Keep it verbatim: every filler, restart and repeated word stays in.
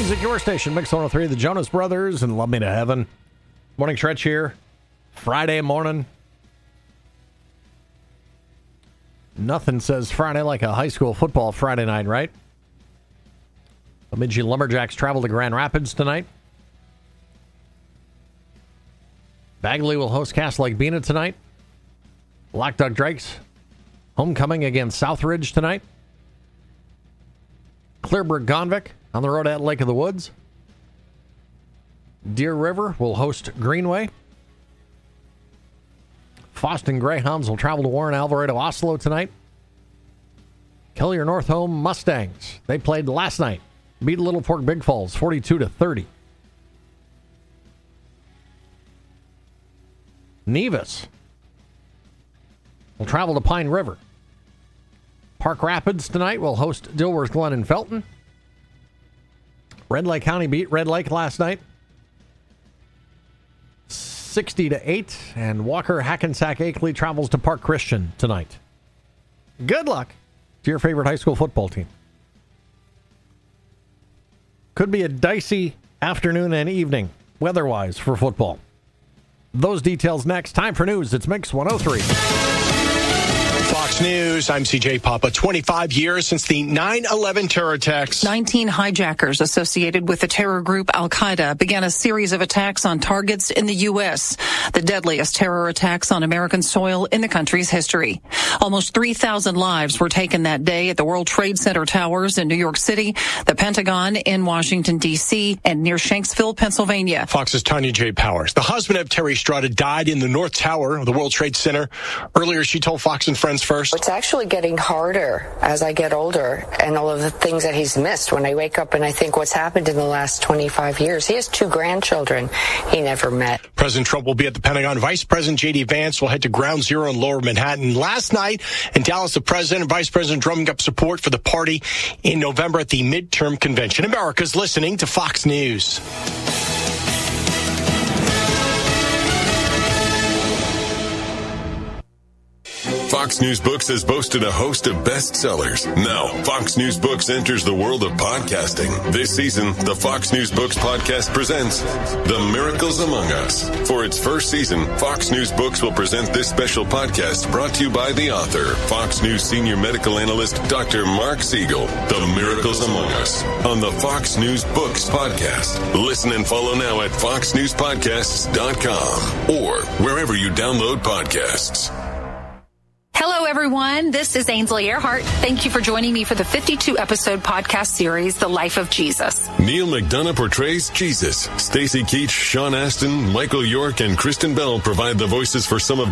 Music, your station, Mix one oh three, the Jonas Brothers, and Love Me to Heaven. Morning stretch here, Friday morning. Nothing says Friday like a high school football Friday night, right? Bemidji Lumberjacks travel to Grand Rapids tonight. Bagley will host Cass Lake Bena tonight. Black Duck Drakes homecoming against Southridge tonight. Clearbrook Gonvick on the road at Lake of the Woods. Deer River will host Greenway. Foston Greyhounds will travel to Warren Alvarado Oslo tonight. Kellier North Home Mustangs. They played last night. Beat Little Fork Big Falls forty-two to thirty. Nevis will travel to Pine River. Park Rapids tonight will host Dilworth Glen and Felton. Red Lake County beat Red Lake last night sixty to eight, and Walker Hackensack Akeley travels to Park Christian tonight. Good luck to your favorite high school football team. Could be a dicey afternoon and evening weather-wise for football. Those details next. Time for news. It's Mix one oh three. Fox News, I'm C J Papa. twenty-five years since the nine eleven terror attacks. nineteen hijackers associated with the terror group Al-Qaeda began a series of attacks on targets in the U S, the deadliest terror attacks on American soil in the country's history. Almost three thousand lives were taken that day at the World Trade Center towers in New York City, the Pentagon in Washington, D C, and near Shanksville, Pennsylvania. Fox's Tanya J. Powers. The husband of Terry Strada died in the North Tower of the World Trade Center. Earlier, she told Fox and Friends First. It's actually getting harder as I get older, and all of the things that he's missed. When I wake up and I think what's happened in the last twenty-five years. He has two grandchildren he never met. President Trump will be at the Pentagon. Vice President J D. Vance will head to Ground Zero in Lower Manhattan. Last night in Dallas, the president and vice president drumming up support for the party in November at the midterm convention. America's listening to Fox News. Fox News Books has boasted a host of bestsellers. Now, Fox News Books enters the world of podcasting. This season, the Fox News Books podcast presents The Miracles Among Us. For its first season, Fox News Books will present this special podcast brought to you by the author, Fox News senior medical analyst, Doctor Mark Siegel. The Miracles Among Us on the Fox News Books podcast. Listen and follow now at fox news podcasts dot com or wherever you download podcasts. Hello, everyone. This is Ainsley Earhart. Thank you for joining me for the fifty-two episode podcast series, The Life of Jesus. Neil McDonough portrays Jesus. Stacy Keach, Sean Astin, Michael York, and Kristen Bell provide the voices for some of